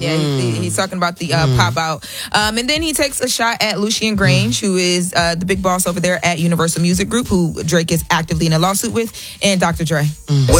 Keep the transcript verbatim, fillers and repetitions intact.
Yeah, he, he's talking about the uh, pop out. Um, and then he takes a shot at Lucian Grange, who is uh, the big boss over there at Universal Music Group, who Drake is actively in a lawsuit with, and Doctor Dre. What